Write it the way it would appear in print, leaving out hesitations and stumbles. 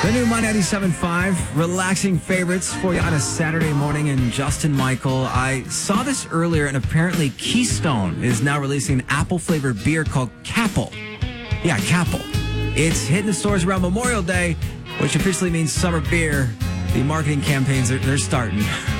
The new My 97.5, relaxing favorites for you on a Saturday morning. And Justin Michael, I saw this earlier, and apparently Keystone is now releasing an apple-flavored beer called Capple. Yeah, Capple. It's hitting the stores around Memorial Day, which officially means summer beer. The marketing campaigns, they're starting.